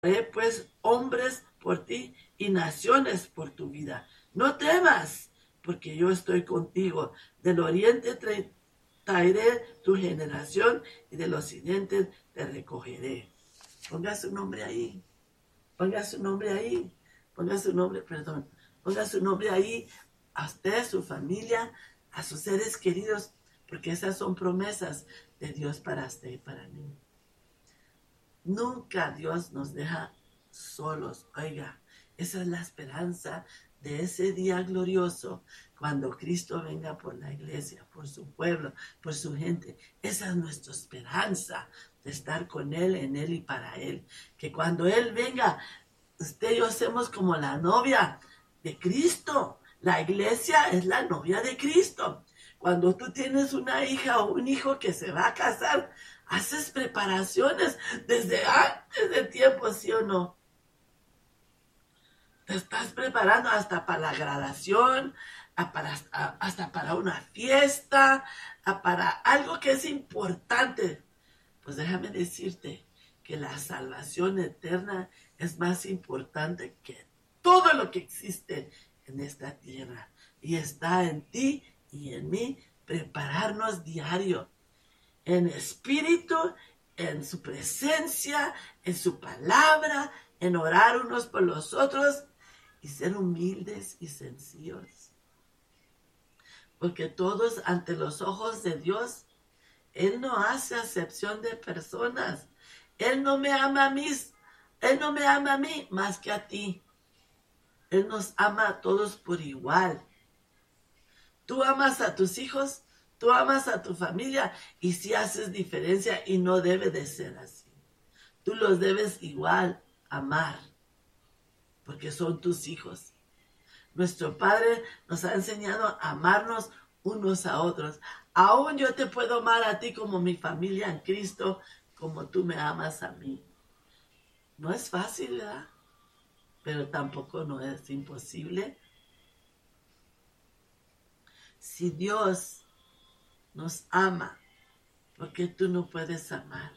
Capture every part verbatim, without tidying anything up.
Haré pues hombres por ti y naciones por tu vida. No temas, porque yo estoy contigo. Del oriente traeré tu generación y de los occidentes te recogeré. Ponga su nombre ahí. Ponga su nombre ahí. Ponga su nombre, perdón. Ponga su nombre ahí a usted, su familia, a sus seres queridos, porque esas son promesas de Dios para usted y para mí. Nunca Dios nos deja solos. Oiga, esa es la esperanza de ese día glorioso, cuando Cristo venga por la iglesia, por su pueblo, por su gente. Esa es nuestra esperanza, de estar con Él, en Él y para Él. Que cuando Él venga, usted y yo somos como la novia de Cristo. La iglesia es la novia de Cristo. Cuando tú tienes una hija o un hijo que se va a casar, haces preparaciones desde antes de tiempo, ¿sí o no? Te estás preparando hasta para la graduación, hasta para una fiesta, para algo que es importante. Pues déjame decirte que la salvación eterna es más importante que todo lo que existe en esta tierra. Y está en ti y en mí prepararnos diario, en espíritu, en su presencia, en su palabra, en orar unos por los otros y ser humildes y sencillos. Porque todos ante los ojos de Dios, Él no hace acepción de personas. Él no me ama a mí, Él no me ama a mí más que a ti. Él nos ama a todos por igual. Tú amas a tus hijos, tú amas a tu familia y sí haces diferencia y no debe de ser así. Tú los debes igual amar porque son tus hijos. Nuestro Padre nos ha enseñado a amarnos unos a otros. Aún yo te puedo amar a ti como mi familia en Cristo, como tú me amas a mí. No es fácil, ¿verdad? Pero tampoco no es imposible. Si Dios nos ama, ¿por qué tú no puedes amar?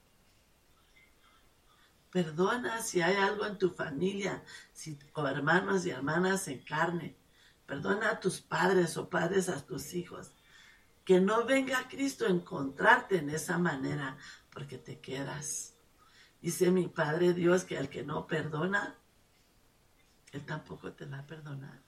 Perdona si hay algo en tu familia, si, o hermanos y hermanas en carne. Perdona a tus padres o padres a tus hijos. Que no venga Cristo a encontrarte en esa manera, porque te quedas. Dice mi Padre Dios que al que no perdona, Él tampoco te va a perdonar.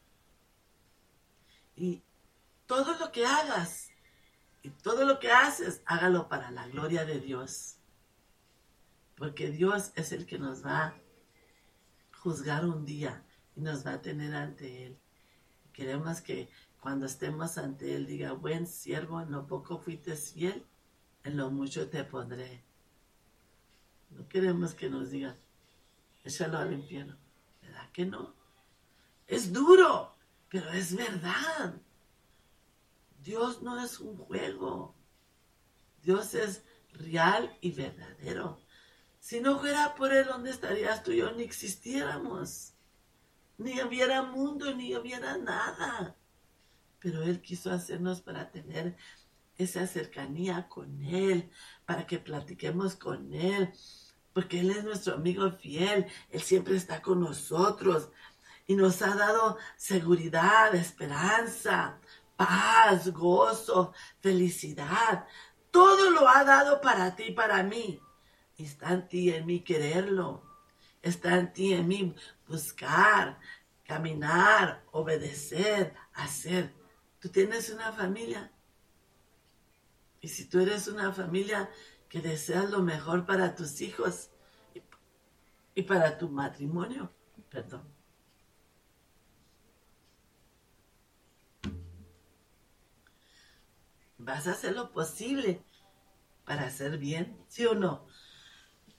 Y todo lo que hagas y todo lo que haces, hágalo para la gloria de Dios. Porque Dios es el que nos va a juzgar un día y nos va a tener ante Él. Queremos que cuando estemos ante Él diga, buen siervo, en lo poco fuiste fiel, en lo mucho te pondré. No queremos que nos digan, échalo al infierno. ¿Verdad que no? Es duro, pero es verdad. Dios no es un juego. Dios es real y verdadero. Si no fuera por Él, ¿dónde estarías tú y yo? Ni existiéramos. Ni hubiera mundo, ni hubiera nada. Pero Él quiso hacernos para tener esa cercanía con Él, para que platiquemos con Él, porque Él es nuestro amigo fiel. Él siempre está con nosotros y nos ha dado seguridad, esperanza, paz, gozo, felicidad. Todo lo ha dado para ti y para mí. Y está en ti y en mí quererlo. Está en ti y en mí buscar, caminar, obedecer, hacer. Tú tienes una familia. Y si tú eres una familia que deseas lo mejor para tus hijos y para tu matrimonio, perdón. Vas a hacer lo posible para hacer bien, ¿sí o no?